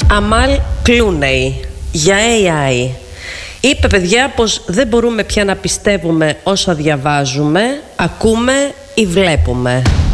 Αμάλ Κλούνεϊ για AI. Είπε, παιδιά, πως δεν μπορούμε πια να πιστεύουμε όσα διαβάζουμε, ακούμε ή βλέπουμε.